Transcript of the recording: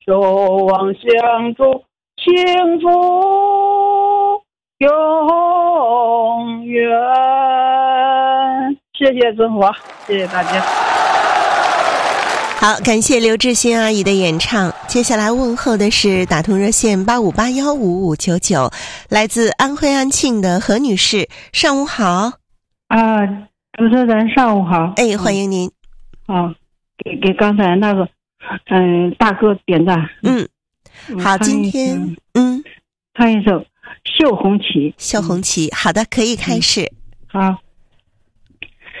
守望相助，幸福永远。谢谢尊佛，谢谢大家。 好，感谢刘志新阿姨的演唱。接下来问候的是打通热线85815599，来自安徽安庆的何女士，上午好。 主持人上午好。 哎，欢迎您。 给刚才那个大哥点赞。 好，今天唱一首《绣红旗》。 绣红旗，好的，可以开始。 好。